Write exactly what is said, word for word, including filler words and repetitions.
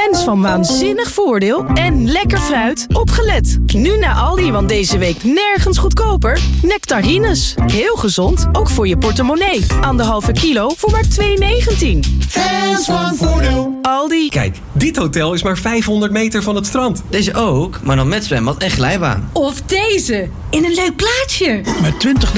Fans van waanzinnig voordeel en lekker fruit, opgelet. Nu naar Aldi, want deze week nergens goedkoper. Nectarines. Heel gezond, ook voor je portemonnee. Anderhalve kilo voor maar twee negentien. Fans van voordeel. Aldi. Kijk, dit hotel is maar vijfhonderd meter van het strand. Deze ook, maar dan met zwembad en glijbaan. Of deze, in een leuk plaatsje. Met twintig